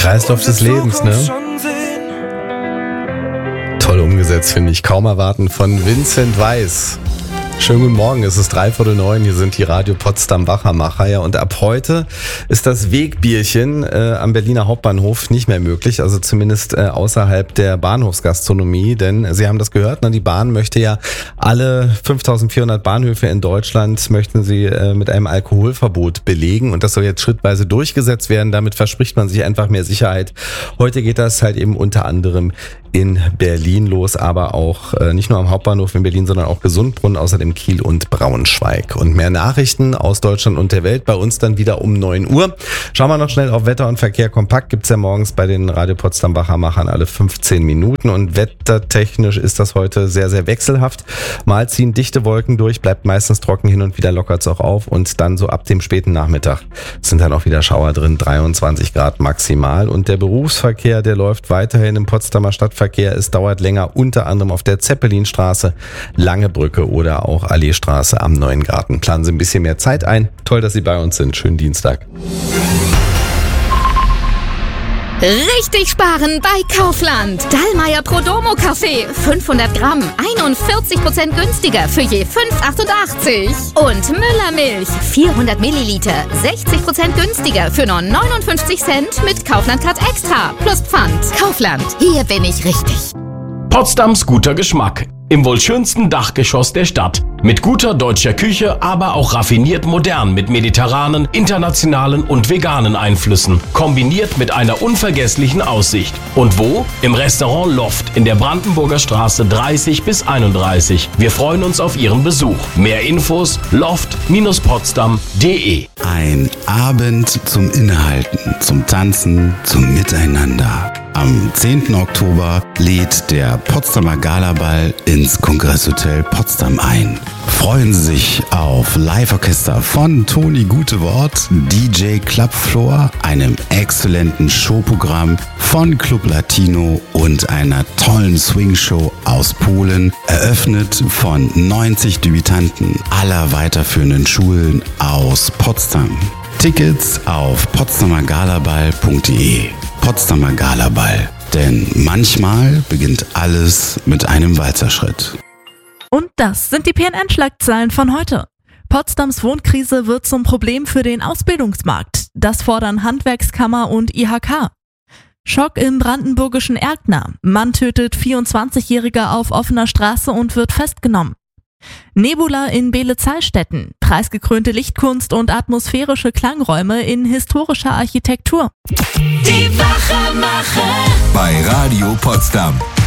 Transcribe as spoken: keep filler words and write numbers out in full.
Kreislauf des Lebens, ne? Toll umgesetzt, finde ich. Kaum erwarten von Vincent Weiss. Schönen guten Morgen, es ist dreiviertel neun, hier sind die Radio Potsdam Wachermacher. Ja, und ab heute ist das Wegbierchen äh, am Berliner Hauptbahnhof nicht mehr möglich, also zumindest äh, außerhalb der Bahnhofsgastronomie, denn Sie haben das gehört, ne, die Bahn möchte ja alle fünftausendvierhundert Bahnhöfe in Deutschland möchten sie äh, mit einem Alkoholverbot belegen und das soll jetzt schrittweise durchgesetzt werden, damit verspricht man sich einfach mehr Sicherheit. Heute geht das halt eben unter anderem in Berlin los, aber auch äh, nicht nur am Hauptbahnhof in Berlin, sondern auch Gesundbrunnen, außerdem Kiel und Braunschweig. Und mehr Nachrichten aus Deutschland und der Welt bei uns dann wieder um neun Uhr. Schauen wir noch schnell auf Wetter und Verkehr kompakt. Gibt's ja morgens bei den Radio Potsdam Wachermachern alle fünfzehn Minuten. Und wettertechnisch ist das heute sehr, sehr wechselhaft. Mal ziehen dichte Wolken durch, bleibt meistens trocken, hin und wieder lockert's auch auf. Und dann so ab dem späten Nachmittag sind dann auch wieder Schauer drin, dreiundzwanzig Grad maximal. Und der Berufsverkehr, der läuft weiterhin im Potsdamer Stadtverkehr. Es dauert länger, unter anderem auf der Zeppelinstraße, Lange Brücke oder auch Alleestraße am Neuen Garten. Planen Sie ein bisschen mehr Zeit ein. Toll, dass Sie bei uns sind. Schönen Dienstag. Richtig sparen bei Kaufland. Dallmayr Prodomo Kaffee. fünfhundert Gramm. einundvierzig Prozent günstiger für je fünf Euro achtundachtzig. Und Müller Milch. vierhundert Milliliter. sechzig Prozent günstiger für nur neunundfünfzig Cent mit Kaufland Card Extra. Plus Pfand. Kaufland. Hier bin ich richtig. Potsdams guter Geschmack. Im wohl schönsten Dachgeschoss der Stadt. Mit guter deutscher Küche, aber auch raffiniert modern mit mediterranen, internationalen und veganen Einflüssen. Kombiniert mit einer unvergesslichen Aussicht. Und wo? Im Restaurant Loft in der Brandenburger Straße dreißig bis einunddreißig. Wir freuen uns auf Ihren Besuch. Mehr Infos loft Potsdam punkt de. Ein Abend zum Innehalten, zum Tanzen, zum Miteinander. Am zehnten Oktober lädt der Potsdamer Galaball ins Kongresshotel Potsdam ein. Freuen Sie sich auf Live-Orchester von Toni Gutewort, D J Clubfloor, einem exzellenten Showprogramm von Club Latino und einer tollen Swing-Show aus Polen, eröffnet von neunzig Debütanten aller weiterführenden Schulen aus Potsdam. Tickets auf potsdamer galaball punkt de. Potsdamer Galaball. Denn manchmal beginnt alles mit einem Walzerschritt. Und das sind die P N N-Schlagzeilen von heute. Potsdams Wohnkrise wird zum Problem für den Ausbildungsmarkt. Das fordern Handwerkskammer und I H K. Schock im brandenburgischen Erkner. Mann tötet vierundzwanzigjähriger auf offener Straße und wird festgenommen. Nebula in Beelitz-Heilstätten. Preisgekrönte Lichtkunst und atmosphärische Klangräume in historischer Architektur. Die Wachermacher bei Radio Potsdam.